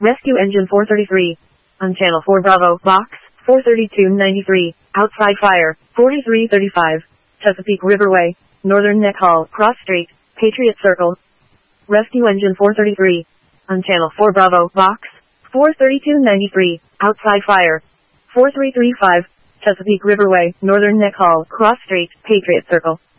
Rescue Engine 433. On Channel 4 Bravo, Box 43293. Outside fire, 4335. Chesapeake Riverway, Northern Neck Hall, Cross Street, Patriot Circle. Rescue Engine 433. On Channel 4 Bravo, Box 43293. Outside fire, 4335. Chesapeake Riverway, Northern Neck Hall, Cross Street, Patriot Circle.